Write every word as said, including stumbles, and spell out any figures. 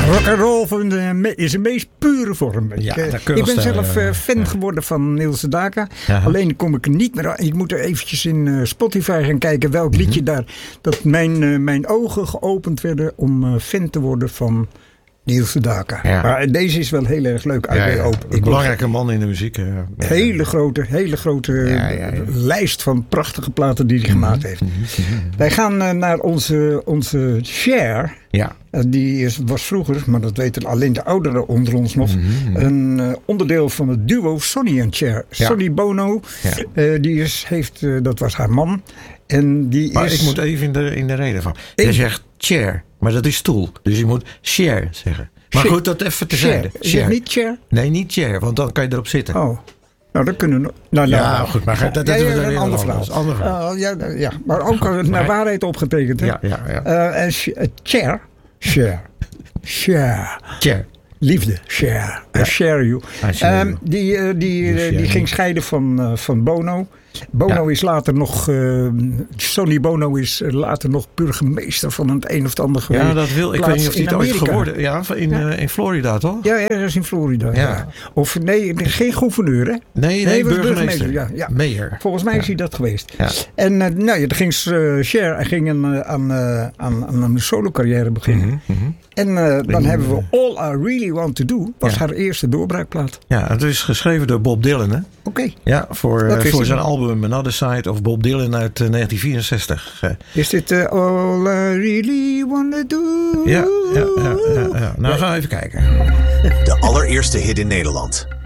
Rock'n'roll van de, is de meest pure vorm. Ja, ik, ik ben zelf uh, fan ja. geworden van Niels Sedaka. Ja. Alleen kom ik er niet meer aan. Ik moet er eventjes in uh, Spotify gaan kijken welk mm-hmm. liedje daar... dat mijn, uh, mijn ogen geopend werden om uh, fan te worden van Niels Sedaka. Ja. Maar deze is wel heel erg leuk. Ja, ja. Open. Een belangrijke man in de muziek. Uh, hele grote, hele grote ja, ja, ja. lijst van prachtige platen die hij mm-hmm. gemaakt heeft. Mm-hmm. Wij gaan uh, naar onze, onze Cher... Ja. Die is, was vroeger, maar dat weten alleen de ouderen onder ons nog, mm-hmm. een uh, onderdeel van het duo Sonny en Cher. Ja. Sonny Bono, ja. uh, die is, heeft, uh, dat was haar man. En die maar is, ik moet even in de, in de reden van. Je ik, zegt chair, maar dat is stoel. Dus je moet chair zeggen. Maar chair. Goed, dat even terzijde. Is het niet chair? Nee, niet chair, want dan kan je erop zitten. Oh. Nou, dat kunnen we... Nou, ja, nou, goed, maar dat, dat, ja, dat ja, is een ander verhaal. Ander verhaal. Uh, ja, ja, maar ook goed, naar waarheid opgetekend. Hè? Ja, ja, ja. Uh, en uh, Cher, Cher, Cher. Cher. Liefde, share. I share you. Share um, die, uh, die, uh, die ging scheiden van, uh, van Bono. Bono ja. is later nog... Uh, Sonny Bono is later nog burgemeester van het een of het ander geweest. Ja, dat wil. Ik weet niet of hij het ooit geworden. Ja, in, ja. Uh, in Florida, toch? Ja, ergens in Florida. Ja. Ja. Of nee, geen gouverneur, hè? Nee, nee, nee burgemeester. burgemeester. Ja, ja. Mayor. Volgens mij ja. is hij dat geweest. Ja. En uh, nou ja, dan ging uh, Cher en ging een, uh, aan, uh, aan, aan een solo carrière beginnen. Mm-hmm, mm-hmm. En uh, dan hebben we All I Really Want To Do. Was ja. haar eerste doorbraakplaat. Ja, het is geschreven door Bob Dylan, hè? Oké. Okay. Ja, voor, uh, voor zijn album Another Side of Bob Dylan uit uh, negentien vierenzestig. Uh, is dit uh, All I Really Want To Do? Ja, ja, ja, ja, ja. Nou, ja. gaan we even kijken. De allereerste hit in Nederland.